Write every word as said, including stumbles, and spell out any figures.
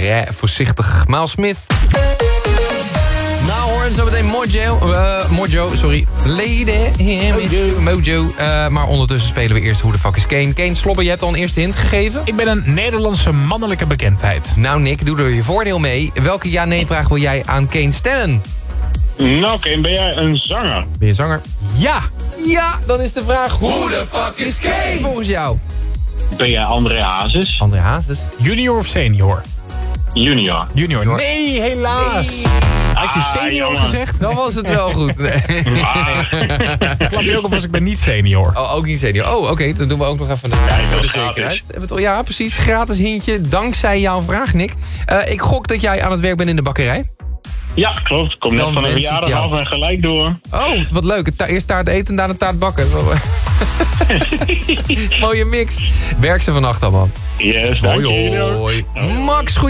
Très voorzichtig. Miles Smith. Nou hoor, zometeen Mojo. Uh, Mojo, sorry. Lady. Mojo. Mojo. Uh, maar ondertussen spelen we eerst Who the Fuck is Kane. Kane Slobber, je hebt al een eerste hint gegeven. Ik ben een Nederlandse mannelijke bekendheid. Nou Nick, doe er je voordeel mee. Welke ja-nee-vraag wil jij aan Kane stellen? Nou Kane, ben jij een zanger? Ben je zanger? Ja. Ja, dan is de vraag... Who the fuck is Kane volgens jou? Ben jij André Hazes? André Hazes. Junior of senior? Junior. Junior. Nee, helaas. Nee. Als je senior Ah, gezegd... Dan was het wel goed. Nee. klap je ook op als ik ben niet senior. Oh, ook niet senior. Oh, oké. Okay. Dan doen we ook nog even de, Ja, voor de gratis. zekerheid. Hebben we het al- Ja, precies. Gratis hintje. Dankzij jouw vraag, Nick. Uh, ik gok dat jij aan het werk bent in de bakkerij. Ja, klopt. Ik kom net Dan van een wens ik verjaardag jou- af en gelijk door. Oh, wat leuk. Ta- Eerst taart eten en daarna taart bakken. Mooie mix. Werk ze vannacht al, man. Yes, dank Hoi, je. hoi. Max, goed.